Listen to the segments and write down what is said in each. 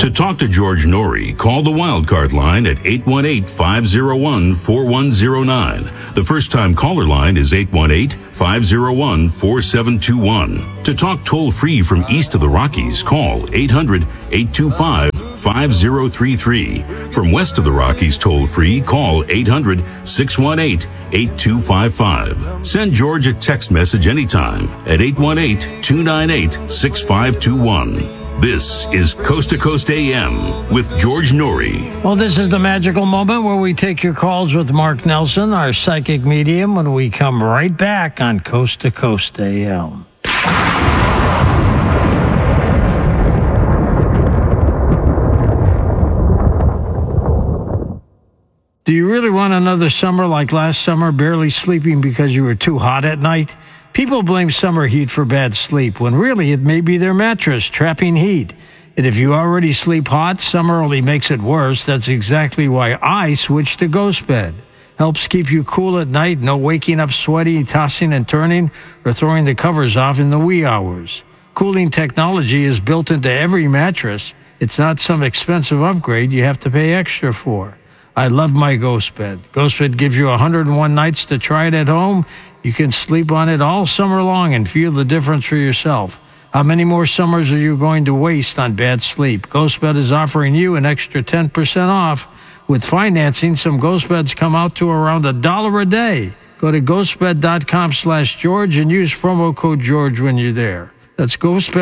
To talk to George Norrie, call the Wildcard line at 818-501-4109. The first-time caller line is 818-501-4721. To talk toll-free from east of the Rockies, call 800-825-5033. From west of the Rockies toll-free, call 800-618-8255. Send George a text message anytime at 818-298-6521. This is Coast to Coast AM with George Norrie. Well, this is the magical moment where we take your calls with Mark Nelson, our psychic medium, when we come right back on Coast to Coast AM. Do you really want another summer like last summer, barely sleeping because you were too hot at night? People blame summer heat for bad sleep, when really it may be their mattress trapping heat. And if you already sleep hot, summer only makes it worse. That's exactly why I switched to Ghost Bed. Helps keep you cool at night, no waking up sweaty, tossing and turning, or throwing the covers off in the wee hours. Cooling technology is built into every mattress. It's not some expensive upgrade you have to pay extra for. I love my Ghost Bed. Ghost Bed gives you 101 nights to try it at home. You can sleep on it all summer long and feel the difference for yourself. How many more summers are you going to waste on bad sleep? Ghost Bed is offering you an extra 10% off. With financing, some Ghost Beds come out to around $1 a day. Go to ghostbed.com/George and use promo code George when you're there. That's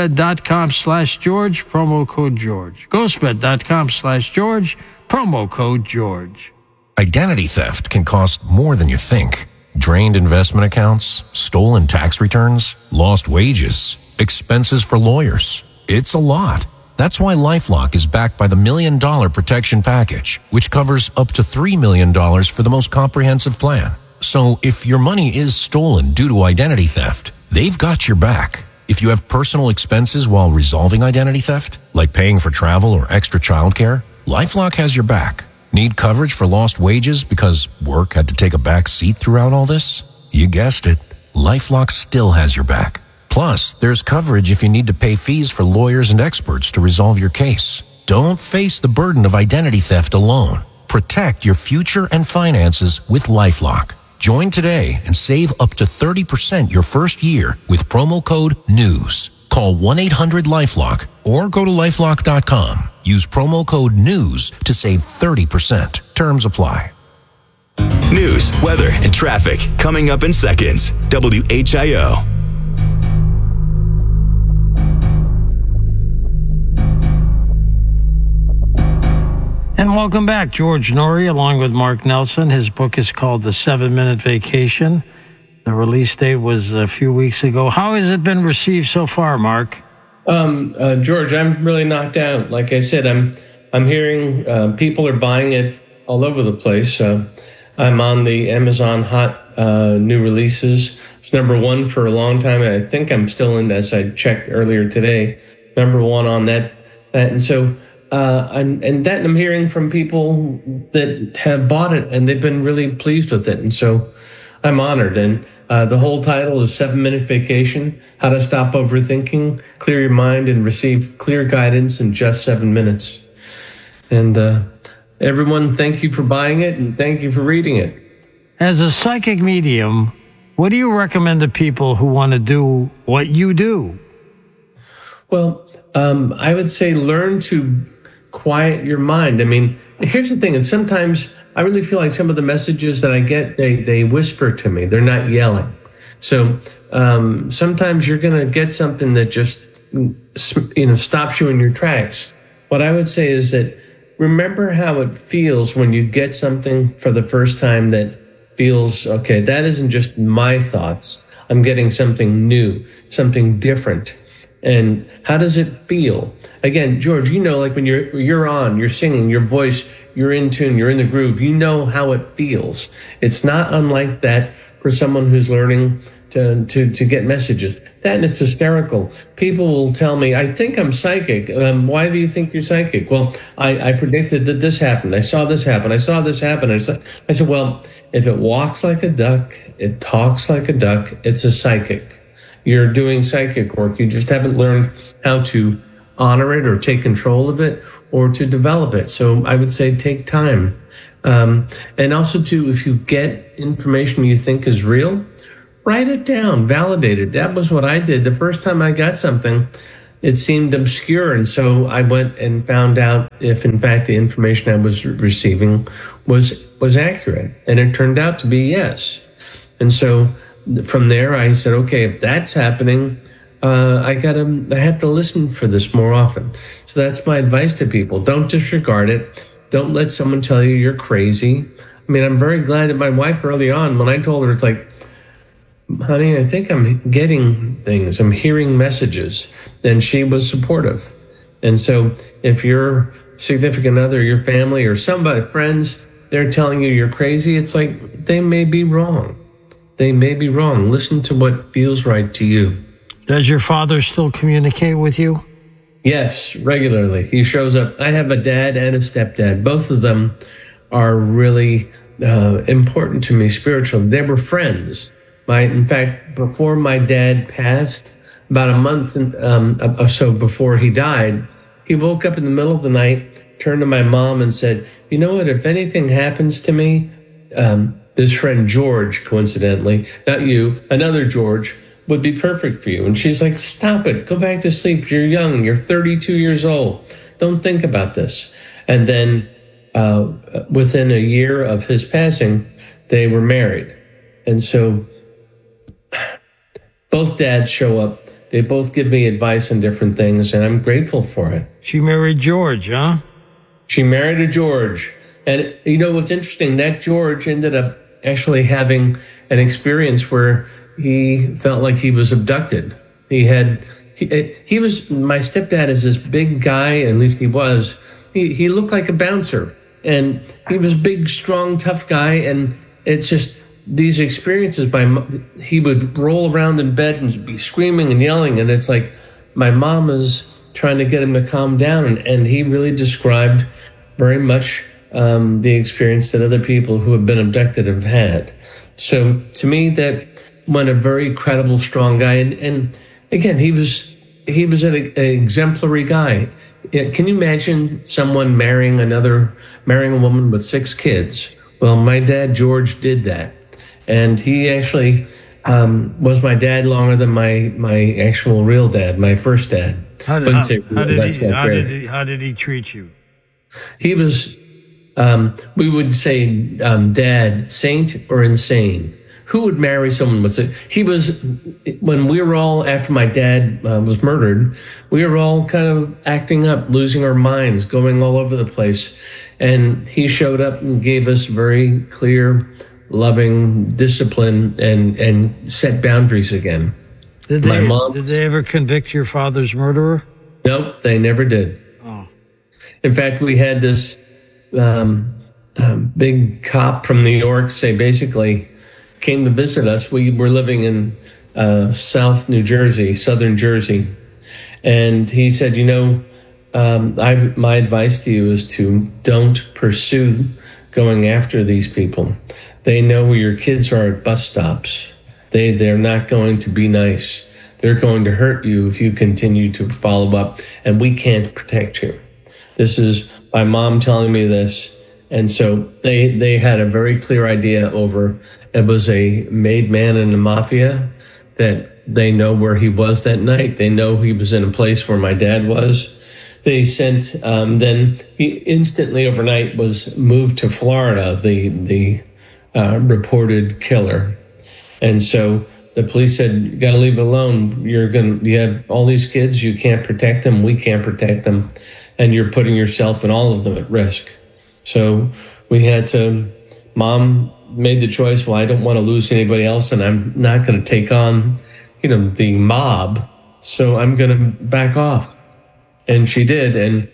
ghostbed.com/George, promo code George. Ghostbed.com/George, promo code George. Identity theft can cost more than you think. Drained investment accounts, stolen tax returns, lost wages, expenses for lawyers. It's a lot. That's why LifeLock is backed by the $1 Million Protection Package, which covers up to $3 million for the most comprehensive plan. So if your money is stolen due to identity theft, they've got your back. If you have personal expenses while resolving identity theft, like paying for travel or extra childcare, LifeLock has your back. Need coverage for lost wages because work had to take a back seat throughout all this? You guessed it. LifeLock still has your back. Plus, there's coverage if you need to pay fees for lawyers and experts to resolve your case. Don't face the burden of identity theft alone. Protect your future and finances with LifeLock. Join today and save up to 30% your first year with promo code NEWS. Call 1-800-LifeLock or go to lifelock.com. Use promo code NEWS to save 30%. Terms apply. News, weather, and traffic coming up in seconds. WHIO. And welcome back, George Norrie, along with Mark Nelson. His book is called The 7-Minute Vacation. The release date was a few weeks ago. How has it been received so far, Mark? George, I'm really knocked out. Like I said, I'm hearing people are buying it all over the place. I'm on the Amazon Hot new releases. It's #1 for a long time. I think I'm still in, as I checked earlier today, #1 on that. And so, I'm hearing from people that have bought it and they've been really pleased with it. And so I'm honored. And the whole title is 7-Minute Vacation, How to Stop Overthinking, Clear Your Mind, and Receive Clear Guidance in Just 7 Minutes. And everyone, thank you for buying it and thank you for reading it. As a psychic medium, what do you recommend to people who want to do what you do? Well, I would say learn to quiet your mind. I mean, here's the thing, and sometimes I really feel like some of the messages that I get, they whisper to me. They're not yelling. So sometimes you're going to get something that just, stops you in your tracks. What I would say is that remember how it feels when you get something for the first time that feels, okay, that isn't just my thoughts. I'm getting something new, something different. And how does it feel? Again, George, like when you're on, you're singing, your voice, you're in tune, you're in the groove, you know how it feels. It's not unlike that for someone who's learning to get messages. That, and it's hysterical. People will tell me, I think I'm psychic. Why do you think you're psychic? Well, I predicted that this happened. I saw this happen. I saw this happen. I said, well, if it walks like a duck, it talks like a duck, it's a psychic. You're doing psychic work. You just haven't learned how to honor it or take control of it or to develop it. So I would say take time. And also too, if you get information you think is real, write it down, validate it. That was what I did. The first time I got something, it seemed obscure. And so I went and found out if in fact the information I was receiving was accurate. And it turned out to be yes. And so from there I said, okay, if that's happening, I have to listen for this more often. So that's my advice to people. Don't disregard it. Don't let someone tell you you're crazy. I mean, I'm very glad that my wife early on, when I told her, it's like, honey, I think I'm getting things. I'm hearing messages. And she was supportive. And so if your significant other, your family or somebody, friends, they're telling you you're crazy, it's like they may be wrong. They may be wrong. Listen to what feels right to you. Does your father still communicate with you? Yes, regularly. He shows up. I have a dad and a stepdad. Both of them are really important to me spiritually. They were friends. In fact, before my dad passed, about a month or so before he died, he woke up in the middle of the night, turned to my mom and said, you know what, if anything happens to me, this friend George, coincidentally, not you, another George, would be perfect for you. And she's like, stop it. Go back to sleep. You're young. You're 32 years old. Don't think about this. And then within a year of his passing, they were married. And so both dads show up. They both give me advice on different things, and I'm grateful for it. She married George, huh? She married a George. And you know what's interesting? That George ended up actually having an experience where he felt like he was abducted. He was, my stepdad is this big guy, at least he was. He looked like a bouncer, and he was a big, strong, tough guy. And it's just these experiences, he would roll around in bed and be screaming and yelling. And it's like my mom is trying to get him to calm down. And he really described very much the experience that other people who have been abducted have had. So to me, that went a very credible, strong guy. And again, he was an exemplary guy. Can you imagine someone marrying a woman with 6 kids? Well, my dad, George, did that. And he actually was my dad longer than my actual real dad, my first dad. How did he treat you? He was, we would say, dad, saint or insane. Who would marry someone with it? He was, when we were all, after my dad was murdered, we were all kind of acting up, losing our minds, going all over the place. And he showed up and gave us very clear, loving discipline and set boundaries again. Did they ever convict your father's murderer? Nope, they never did. Oh. In fact, we had this big cop from New York say basically, came to visit us. We were living in southern Jersey. And he said, my advice to you is to don't pursue going after these people. They know where your kids are at bus stops. They're not going to be nice. They're going to hurt you if you continue to follow up, and we can't protect you. This is my mom telling me this. And so they had a very clear idea over. It was a made man in the mafia that they know where he was that night. They know he was in a place where my dad was. They sent, then he instantly overnight was moved to Florida, the reported killer. And so the police said, you got to leave it alone. You have all these kids. You can't protect them. We can't protect them. And you're putting yourself and all of them at risk. So we had to, Mom made the choice, well, I don't want to lose anybody else, and I'm not going to take on, the mob, so I'm going to back off. And she did, and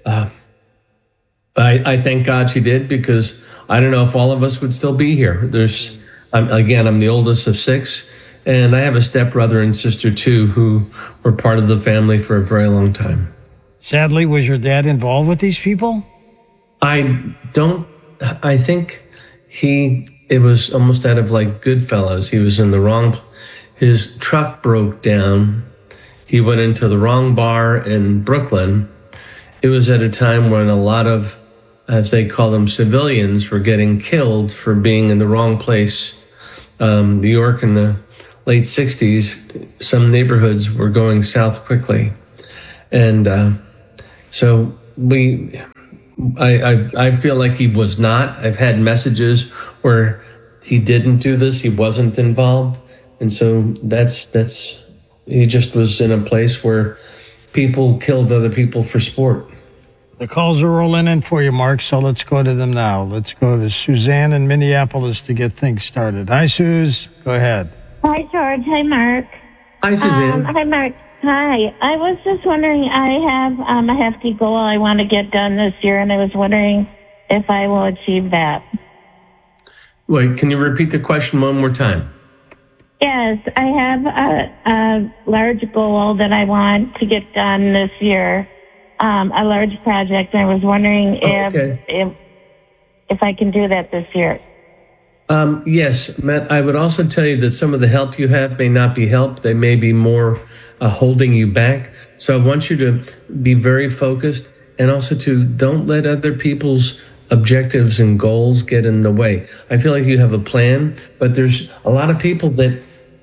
I thank God she did, because I don't know if all of us would still be here. I'm the oldest of 6, and I have a stepbrother and sister, too, who were part of the family for a very long time. Sadly, was your dad involved with these people? I think it was almost out of like Goodfellas. He was in the wrong, his truck broke down he went into the wrong bar in Brooklyn. It was at a time when a lot of, as they call them, civilians were getting killed for being in the wrong place. New York in the late 60s, some neighborhoods were going south quickly. And so I feel like he was not. I've had messages where he didn't do this, he wasn't involved. And so he just was in a place where people killed other people for sport. The calls are rolling in for you, Mark, so let's go to them now. Let's go to Suzanne in Minneapolis to get things started. Hi, Suze. Go ahead. Hi, George. Hi, Mark. Hi, Suzanne. Hi, Mark. Hi. I was just wondering, I have a hefty goal I want to get done this year, and I was wondering if I will achieve that. Wait, can you repeat the question one more time? Yes, I have a large goal that I want to get done this year, a large project. I was wondering if I can do that this year. Yes, Matt, I would also tell you that some of the help you have may not be help. They may be more holding you back. So I want you to be very focused, and also to don't let other people's objectives and goals get in the way. I feel like you have a plan, but there's a lot of people that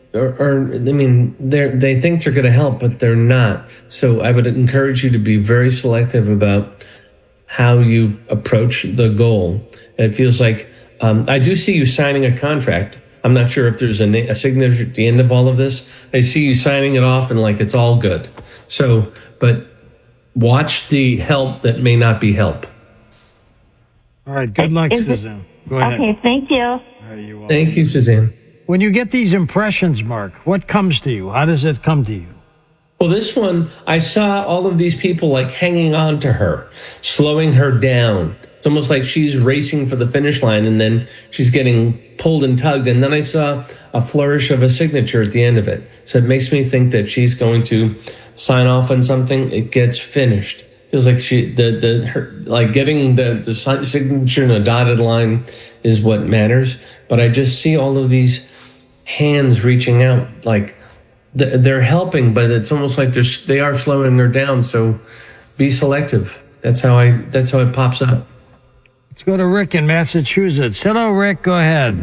they think they're going to help, but they're not. So I would encourage you to be very selective about how you approach the goal. It feels like, I do see you signing a contract. I'm not sure if there's a signature at the end of all of this. I see you signing it off and like it's all good. So, but watch the help that may not be help. All right. Good luck, Suzanne. Go ahead. Okay. Thank you. Thank you, Suzanne. When you get these impressions, Mark, what comes to you? How does it come to you? Well, this one, I saw all of these people like hanging on to her, slowing her down. It's almost like she's racing for the finish line and then she's getting pulled and tugged. And then I saw a flourish of a signature at the end of it. So it makes me think that she's going to sign off on something. It gets finished. Feels like getting the signature in a dotted line is what matters. But I just see all of these hands reaching out, like they're helping, but it's almost like they are slowing her down. So be selective. That's how it pops up. Let's go to Rick in Massachusetts. Hello, Rick. Go ahead.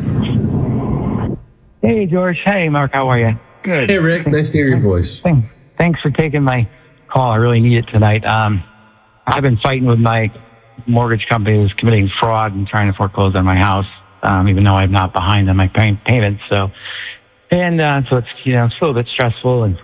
Hey, George. Hey, Mark. How are you? Good. Hey, Rick. Nice to hear your voice. Thanks for taking my call. I really need it tonight. I've been fighting with my mortgage company who's committing fraud and trying to foreclose on my house, even though I'm not behind on my payments. So it's it's a little bit stressful, and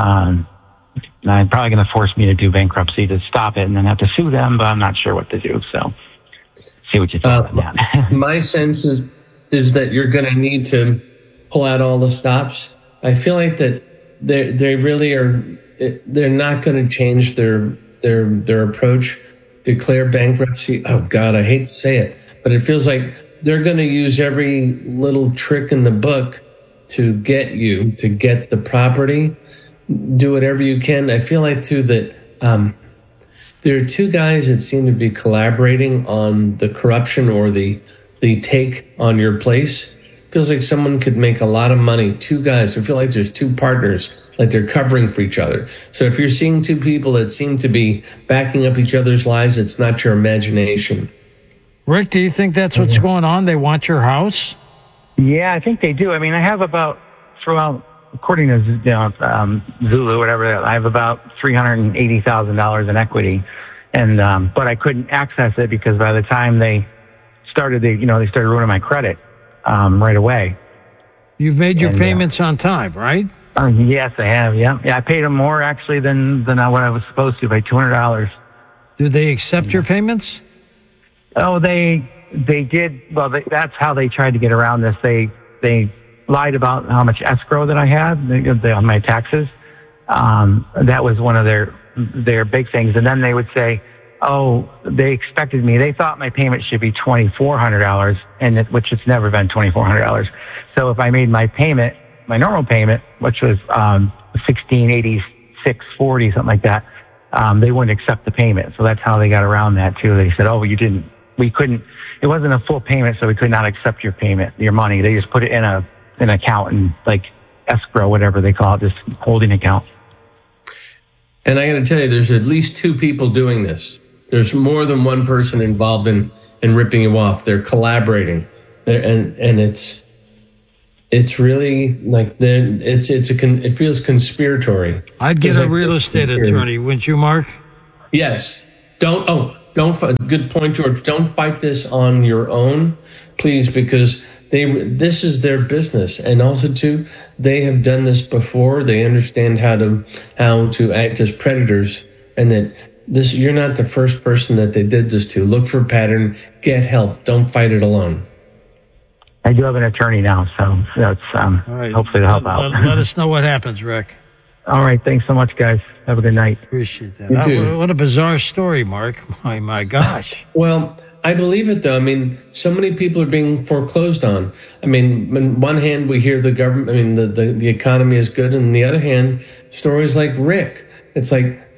they're probably going to force me to do bankruptcy to stop it, and then have to sue them. But I'm not sure what to do. So see what you think about that. My sense is that you're going to need to pull out all the stops. I feel like that they really are. They're not going to change their approach. Declare bankruptcy. Oh God, I hate to say it, but it feels like they're going to use every little trick in the book to get the property. Do whatever you can. I feel like too that there are two guys that seem to be collaborating on the corruption or the take on your place. Feels like someone could make a lot of money. Two guys. I feel like there's two partners, like they're covering for each other. So if you're seeing two people that seem to be backing up each other's lives, it's not your imagination. Rick, do you think that's what's going on? They want your house? Yeah, I think they do. I mean, I have about, according to Zulu, whatever, I have about $380,000 in equity, and but I couldn't access it because by the time they started ruining my credit right away. You've made your payments on time, right? Yes, I have. Yeah, I paid them more actually than what I was supposed to, by $200. Do they accept your payments? Oh, they did. Well, that's how they tried to get around this. They lied about how much escrow that I had on my taxes. That was one of their big things. And then they would say, oh, they expected me. They thought my payment should be $2,400, which it's never been $2,400. So if I made my payment, my normal payment, which was $1,686.40, something like that, they wouldn't accept the payment. So that's how they got around that too. They said, oh, we couldn't. It wasn't a full payment, so we could not accept your payment, your money. They just put it in an account and like escrow, whatever they call it, this holding account. And I got to tell you, there's at least 2 people doing this. There's more than one person involved in ripping you off. They're collaborating, and it's really like it feels conspiratory. I'd get a real estate attorney, wouldn't you, Mark? Yes. Don't fight. Good point, George. Don't fight this on your own, please, because this is their business, and also too, they have done this before. They understand how to act as predators, and that you're not the first person that they did this to. Look for a pattern. Get help. Don't fight it alone. I do have an attorney now, so that's right. Hopefully to help out. Let us know what happens, Rick. All right. Thanks so much, guys. Have a good night. Appreciate that. You too. What a bizarre story, Mark. My gosh. Well, I believe it, though. I mean, so many people are being foreclosed on. I mean, on one hand, we hear the government, I mean, the economy is good. And on the other hand, stories like Rick. It's like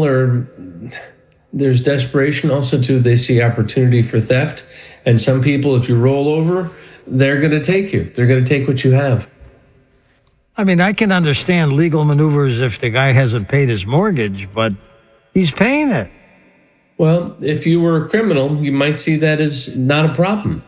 there's desperation also, too. They see opportunity for theft. And some people, if you roll over, they're going to take you. They're going to take what you have. I mean, I can understand legal maneuvers if the guy hasn't paid his mortgage, but he's paying it. Well, if you were a criminal, you might see that as not a problem.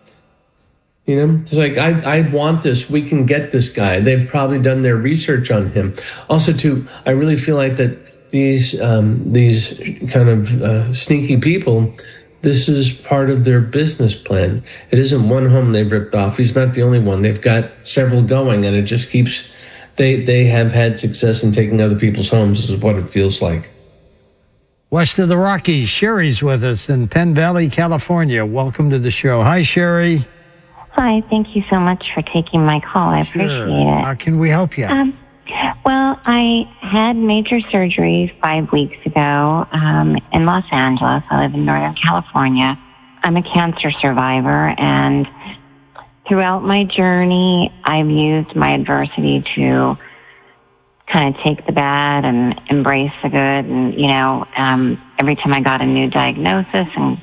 You know, it's like, I want this. We can get this guy. They've probably done their research on him. Also, too, I really feel like that these kind of sneaky people, this is part of their business plan. It isn't one home they've ripped off. He's not the only one. They've got several going, and it just keeps, they have had success in taking other people's homes, is what it feels like. West of the Rockies, Sherry's with us in Penn Valley, California. Welcome to the show. Hi, Sherry. Hi, thank you so much for taking my call. I appreciate it. How can we help you? Well, I had major surgery 5 weeks ago in Los Angeles. I live in Northern California. I'm a cancer survivor, and throughout my journey, I've used my adversity to kind of take the bad and embrace the good. And, you know, every time I got a new diagnosis, and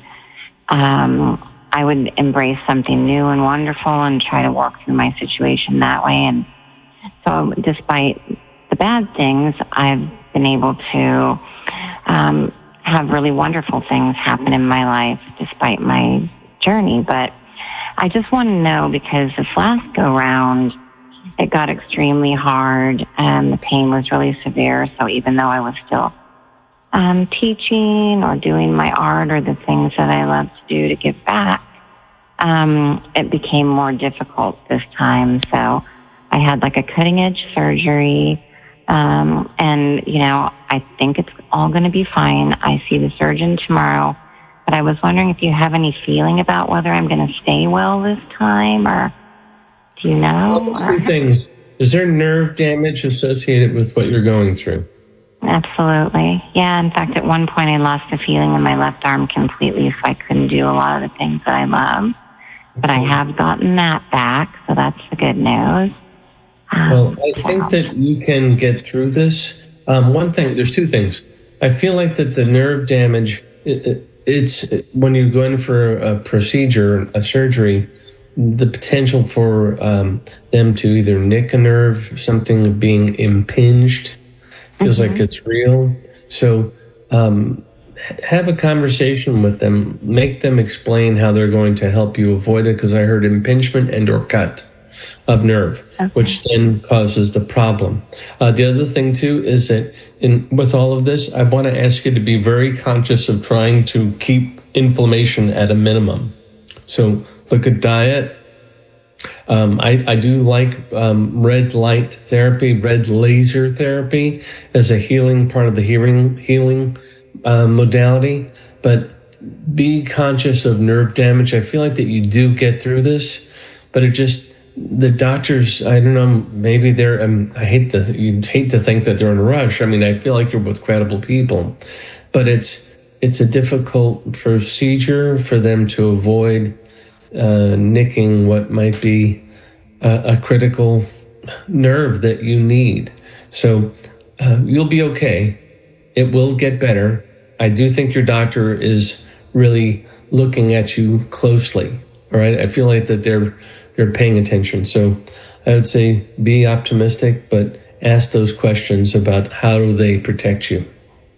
I would embrace something new and wonderful and try to walk through my situation that way. And so despite the bad things, I've been able to have really wonderful things happen in my life despite my journey. But I just want to know, because this last go-round, it got extremely hard and the pain was really severe. So even though I was still teaching or doing my art or the things that I love to do to give back, it became more difficult this time. So I had like a cutting edge surgery. And, you know, I think it's all going to be fine. I see the surgeon tomorrow, but I was wondering if you have any feeling about whether I'm going to stay well this time, or do you know? Well, 2 things. Is there nerve damage associated with what you're going through? Absolutely. Yeah. In fact, at one point I lost the feeling in my left arm completely, so I couldn't do a lot of the things that I love. But I have gotten that back, so that's the good news. Well, I think that you can get through this. There's 2 things. I feel like that the nerve damage, it's when you go in for a procedure, a surgery, the potential for them to either nick a nerve, something being impinged, feels like it's real. So have a conversation with them. Make them explain how they're going to help you avoid it, because I heard impingement and or cut of nerve, which then causes the problem. The other thing, too, is that with all of this, I want to ask you to be very conscious of trying to keep inflammation at a minimum. So look at diet. I do like red light therapy, red laser therapy as a healing part of the healing modality. But be conscious of nerve damage. I feel like that you do get through this, but the doctors, I don't know, maybe they're, you'd hate to think that they're in a rush. I mean, I feel like you're with credible people, but it's a difficult procedure for them to avoid nicking what might be a critical nerve that you need. So you'll be okay. It will get better. I do think your doctor is really looking at you closely. All right. I feel like that they're paying attention. So I would say be optimistic, but ask those questions about how do they protect you.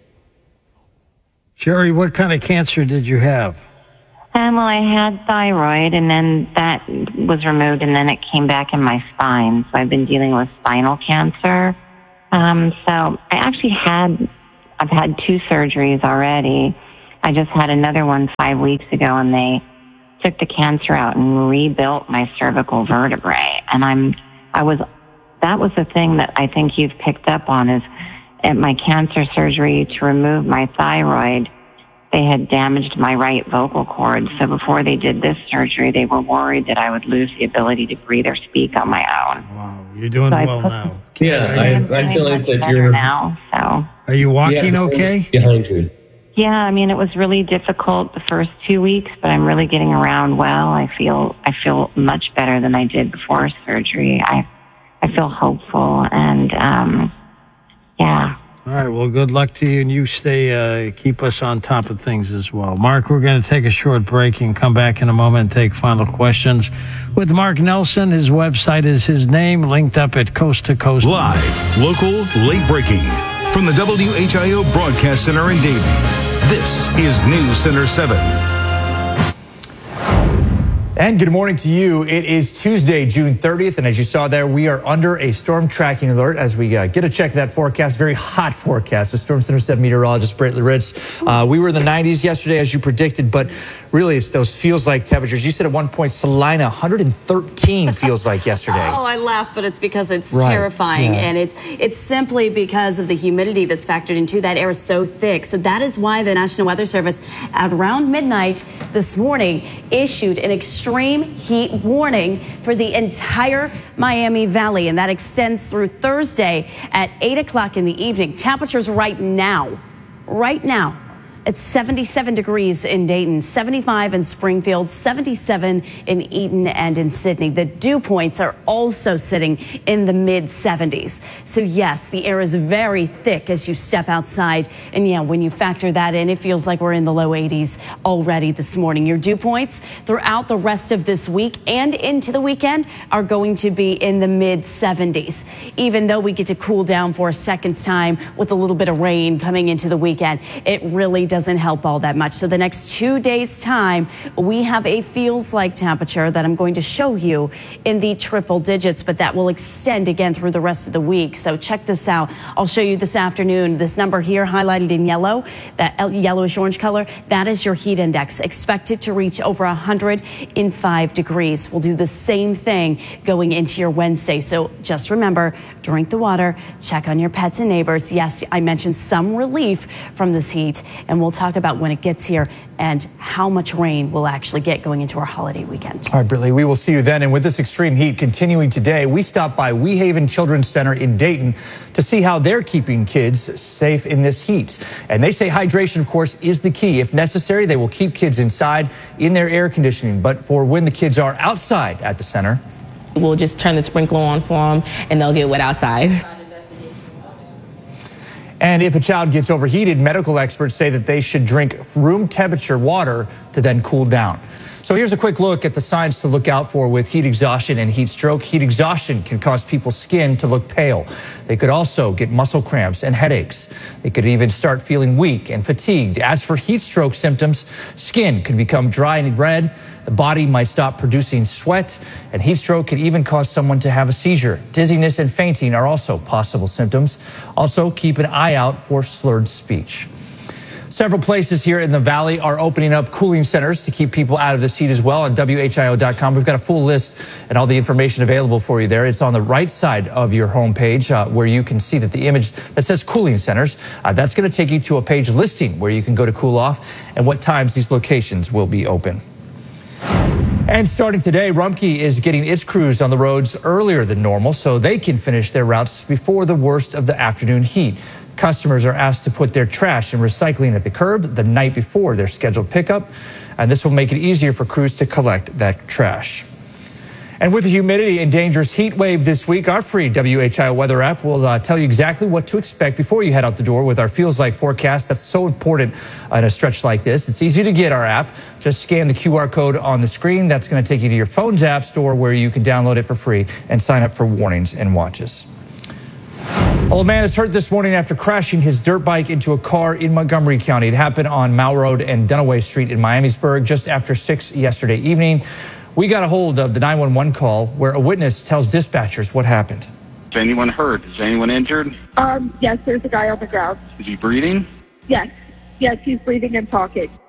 Sherry, what kind of cancer did you have? Well, I had thyroid, and then that was removed, and then it came back in my spine. So I've been dealing with spinal cancer. So I actually I've had 2 surgeries already. I just had another one 5 weeks ago, and they took the cancer out and rebuilt my cervical vertebrae. And that was the thing that I think you've picked up on is at my cancer surgery to remove my thyroid, they had damaged my right vocal cord. So before they did this surgery, they were worried that I would lose the ability to breathe or speak on my own. Wow, you're doing well now. Yeah, I feel like that you're now. So are you walking okay? Behind you. Yeah, I mean, it was really difficult the first 2 weeks, but I'm really getting around well. I feel much better than I did before surgery. I feel hopeful, and yeah. All right, well, good luck to you, and you keep us on top of things as well. Mark, we're going to take a short break and come back in a moment and take final questions with Mark Nelson. His website is his name, linked up at Coast to Coast. Live, local, late breaking. From the WHIO Broadcast Center in Dayton, this is News Center 7. And good morning to you. It is Tuesday, June 30th, and as you saw there, we are under a storm tracking alert as we get a check of that forecast. Very hot forecast. The Storm Center 7 meteorologist, Brantley Ritz. We were in the 90s yesterday, as you predicted, but really it's those feels-like temperatures. You said at one point, Salina, 113 feels like yesterday. Oh, I laugh, but it's because it's terrifying, and it's simply because of the humidity that's factored into that air is so thick. So that is why the National Weather Service, at around midnight this morning, issued an extreme heat warning for the entire Miami Valley, and that extends through Thursday at 8 o'clock in the evening. Temperatures right now, it's 77 degrees in Dayton, 75 in Springfield, 77 in Eaton and in Sydney. The dew points are also sitting in the mid-70s. So yes, the air is very thick as you step outside. And yeah, when you factor that in, it feels like we're in the low 80s already this morning. Your dew points throughout the rest of this week and into the weekend are going to be in the mid-70s. Even though we get to cool down for a second time with a little bit of rain coming into the weekend, it really doesn't help all that much. So the next 2 days' time, we have a feels like temperature that I'm going to show you in the triple digits, but that will extend again through the rest of the week. So check this out. I'll show you this afternoon. This number here highlighted in yellow, that yellowish orange color, that is your heat index, expected to reach over 105 degrees. We'll do the same thing going into your Wednesday. So just remember, drink the water, check on your pets and neighbors. Yes, I mentioned some relief from this heat, and we'll talk about when it gets here and how much rain we'll actually get going into our holiday weekend. All right, Brittany, we will see you then. And with this extreme heat continuing today, we stopped by Wehaven Children's Center in Dayton to see how they're keeping kids safe in this heat. And they say hydration, of course, is the key. If necessary, they will keep kids inside in their air conditioning. But for when the kids are outside at the center, we'll just turn the sprinkler on for them and they'll get wet outside. And if a child gets overheated, medical experts say that they should drink room temperature water to then cool down. So here's a quick look at the signs to look out for with heat exhaustion and heat stroke. Heat exhaustion can cause people's skin to look pale. They could also get muscle cramps and headaches. They could even start feeling weak and fatigued. As for heat stroke symptoms, skin could become dry and red. The body might stop producing sweat, and heat stroke can even cause someone to have a seizure. Dizziness and fainting are also possible symptoms. Also, keep an eye out for slurred speech. Several places here in the valley are opening up cooling centers to keep people out of this heat as well. On WHIO.com, we've got a full list and all the information available for you there. It's on the right side of your homepage where you can see that the image that says cooling centers, that's going to take you to a page listing where you can go to cool off and what times these locations will be open. And starting today, Rumpke is getting its crews on the roads earlier than normal so they can finish their routes before the worst of the afternoon heat. Customers are asked to put their trash and recycling at the curb the night before their scheduled pickup, and this will make it easier for crews to collect that trash. And with the humidity and dangerous heat wave this week, our free WHIO weather app will tell you exactly what to expect before you head out the door with our Feels Like forecast. That's so important in a stretch like this. It's easy to get our app. Just scan the QR code on the screen. That's going to take you to your phone's app store where you can download it for free and sign up for warnings and watches. Well, a man is hurt this morning after crashing his dirt bike into a car in Montgomery County. It happened on Mount Road and Dunaway Street in Miamisburg just after 6 yesterday evening. We got a hold of the 911 call where a witness tells dispatchers what happened. Is anyone hurt? Is anyone injured? Yes, there's a guy on the ground. Is he breathing? Yes, he's breathing and talking.